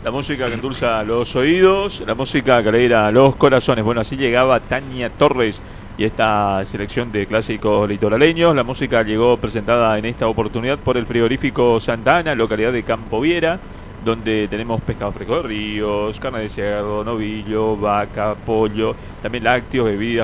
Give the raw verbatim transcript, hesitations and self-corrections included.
La música que endulza los oídos, la música que alegra los corazones. Bueno, así llegaba Tania Torres y esta selección de clásicos litoraleños. La música llegó presentada en esta oportunidad por el frigorífico Santa Ana, localidad de Campo Viera, donde tenemos pescado fresco de ríos, carne de cerdo, novillo, vaca, pollo, también lácteos, bebidas